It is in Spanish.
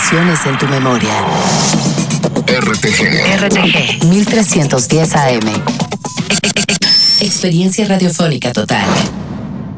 Generaciones en tu memoria. RTG 1310 AM. Experiencia radiofónica total.